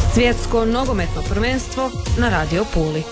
Svjetsko nogometno prvenstvo na Radio Puli.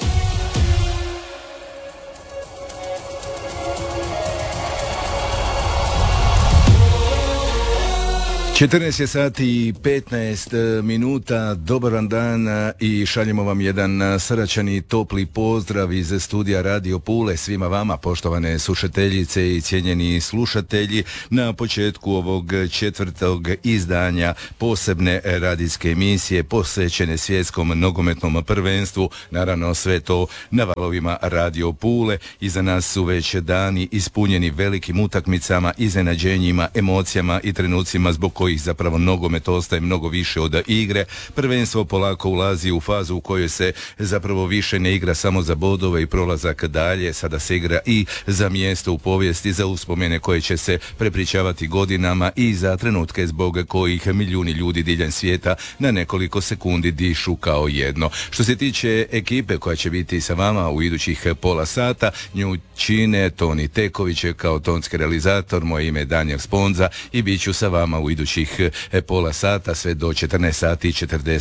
14 je sati i 15 minuta, dobar vam dan i šaljemo vam jedan srdačan i topli pozdrav iz studija Radio Pule svima vama, poštovane slušateljice i cijenjeni slušatelji, na početku ovog 4. izdanja posebne radijske emisije posvećene svjetskom nogometnom prvenstvu, naravno sve to na valovima Radio Pule. Iza nas su već dani ispunjeni velikim utakmicama, iznenađenjima, emocijama i trenucima zbog kojih zapravo nogomet ostaje mnogo više od igre. Prvenstvo polako ulazi u fazu u kojoj se zapravo više ne igra samo za bodove i prolazak dalje, sada se igra i za mjesto u povijesti, za uspomene koje će se prepričavati godinama i za trenutke zbog kojih milijuni ljudi diljem svijeta na nekoliko sekundi dišu kao jedno. Što se tiče ekipe koja će biti sa vama u idućih pola sata, nju čine Toni Teković kao tonski realizator, moje ime je Daniel Sponza i bit ću sa vama u idućih pola sata sve do 14 sati i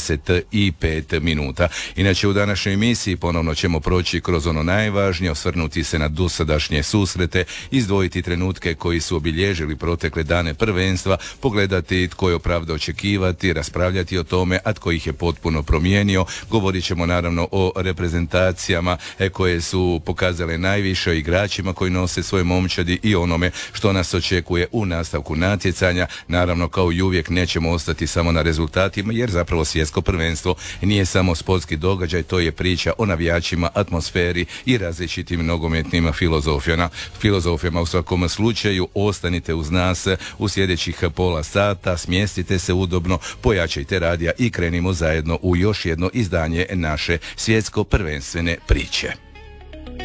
45 minuta. Inače, u današnjoj emisiji ponovno ćemo proći kroz ono najvažnije, osvrnuti se na dosadašnje susrete, izdvojiti trenutke koji su obilježili protekle dane prvenstva, pogledati tko je opravdao očekivati, raspravljati o tome, a tko ih je potpuno promijenio. Govorit ćemo naravno o reprezentacijama koje su pokazale najviše, o igračima koji nose svoje momčadi i onome što nas očekuje u nastavku natjecanja. Naravno, kao i uvijek nećemo ostati samo na rezultatima, jer zapravo svjetsko prvenstvo nije samo sportski događaj, to je priča o navijačima, atmosferi i različitim nogometnim filozofijama. U svakom slučaju ostanite uz nas u sljedećih pola sata, smjestite se udobno, pojačajte radija i krenimo zajedno u još jedno izdanje naše svjetsko prvenstvene priče.